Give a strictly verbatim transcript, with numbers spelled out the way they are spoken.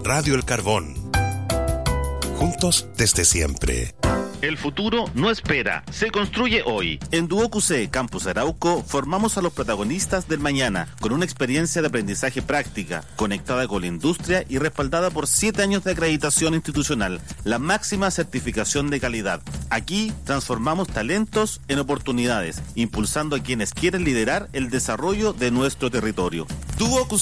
Radio El Carbón. Juntos desde siempre. El futuro no espera, se construye hoy. En Duo Q C Campus Arauco formamos a los protagonistas del mañana con una experiencia de aprendizaje práctica, conectada con la industria y respaldada por siete años de acreditación institucional, la máxima certificación de calidad. Aquí transformamos talentos en oportunidades, impulsando a quienes quieren liderar el desarrollo de nuestro territorio. Duo Q C